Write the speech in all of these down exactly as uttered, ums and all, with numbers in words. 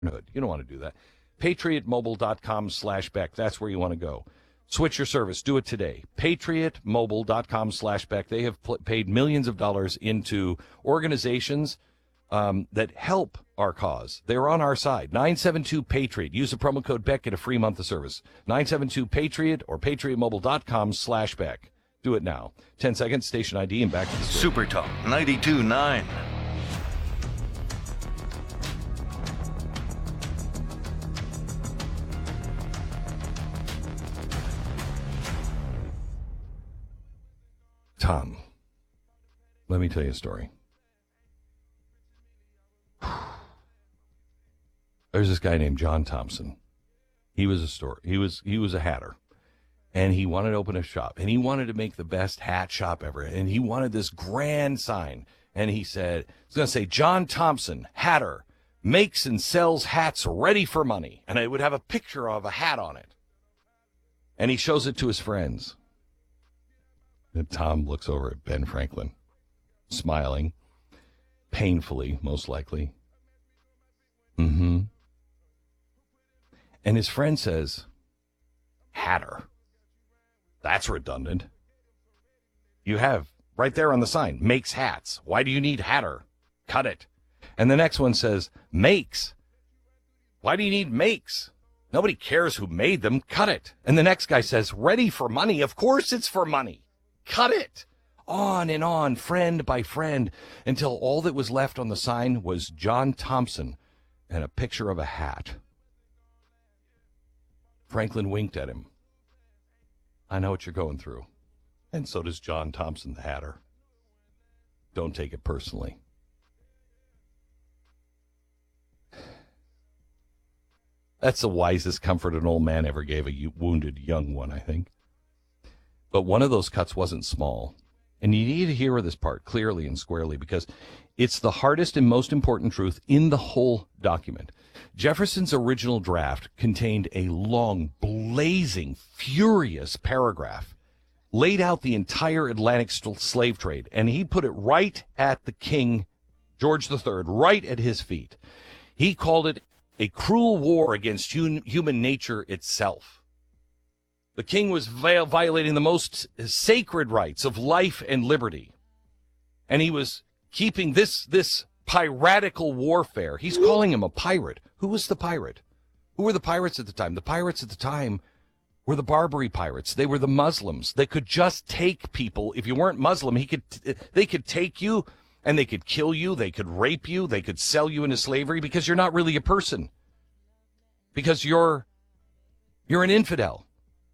You don't want to do that. PatriotMobile.com slash Beck. That's where you want to go. Switch your service. Do it today. PatriotMobile.com slash Beck. They have pl- paid millions of dollars into organizations um, that help our cause. They're on our side. nine seven two PATRIOT. Use the promo code Beck. Get a free month of service. nine seven two PATRIOT or PatriotMobile.com slash Beck. Do it now. ten seconds, station I D, and back to the story. Super Talk ninety-two point nine. Tom, let me tell you a story. There's this guy named John Thompson. He was a store. He was he was a hatter, and he wanted to open a shop, and he wanted to make the best hat shop ever, and he wanted this grand sign. And he said it's going to say John Thompson, hatter, makes and sells hats ready for money, and it would have a picture of a hat on it. And he shows it to his friends. And Tom looks over at Ben Franklin, smiling, painfully, most likely. Mm-hmm. And his friend says, hatter. That's redundant. You have right there on the sign, makes hats. Why do you need hatter? Cut it. And the next one says, makes. Why do you need makes? Nobody cares who made them. Cut it. And the next guy says, ready for money. Of course it's for money. Cut it. On and on, friend by friend, until all that was left on the sign was John Thompson and a picture of a hat. Franklin winked at him. I know what you're going through. And so does John Thompson, the hatter. Don't take it personally. That's the wisest comfort an old man ever gave a wounded young one, I think. But one of those cuts wasn't small. And you need to hear this part clearly and squarely because it's the hardest and most important truth in the whole document. Jefferson's original draft contained a long, blazing, furious paragraph, laid out the entire Atlantic slave trade, and he put it right at the king, George the Third, right at his feet. He called it a cruel war against hun- human nature itself. The king was violating the most sacred rights of life and liberty. And he was keeping this this piratical warfare. He's calling him a pirate. Who was the pirate? Who were the pirates at the time? The pirates at the time were the Barbary pirates. They were the Muslims. They could just take people. If you weren't Muslim, he could they could take you and they could kill you. They could rape you. They could sell you into slavery because you're not really a person. Because you're you're an infidel.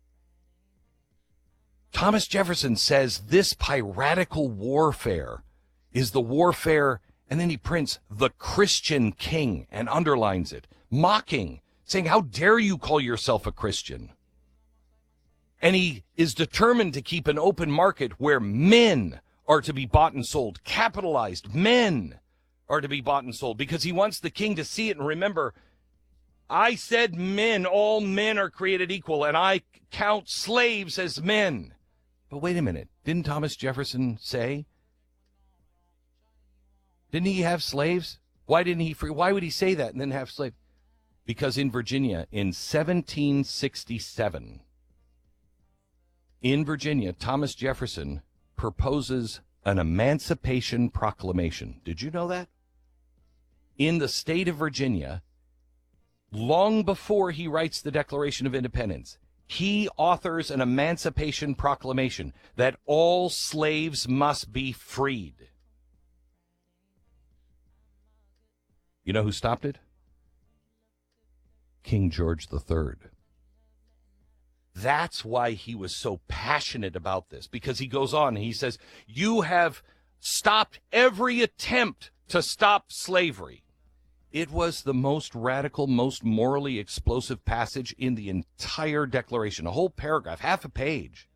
Thomas Jefferson says this piratical warfare is the warfare, and then he prints the Christian king and underlines it, mocking, saying, how dare you call yourself a Christian? And he is determined to keep an open market where men are to be bought and sold, capitalized men are to be bought and sold, because he wants the king to see it and remember, I said men, all men are created equal, and I count slaves as men. But wait a minute, didn't Thomas Jefferson say? Didn't he have slaves? Why didn't he free? Why would he say that and then have slaves? Because in Virginia in seventeen sixty-seven, in Virginia, Thomas Jefferson proposes an Emancipation Proclamation. Did you know that? In the state of Virginia, long before he writes the Declaration of Independence, he authors an Emancipation Proclamation that all slaves must be freed. You know who stopped it? King George the Third. That's why he was so passionate about this, because he goes on and he says, you have stopped every attempt to stop slavery. It was the most radical, most morally explosive passage in the entire Declaration, a whole paragraph, half a page.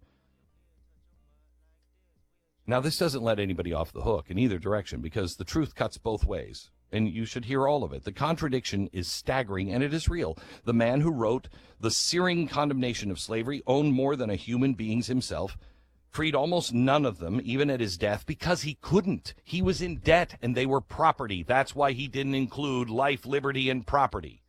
Now, this doesn't let anybody off the hook in either direction because the truth cuts both ways, and you should hear all of it. The contradiction is staggering, and it is real. The man who wrote the searing condemnation of slavery owned more than a human being's himself. freed almost none of them, even at his death, because he couldn't. He was in debt, and they were property. That's why he didn't include life, liberty, and property.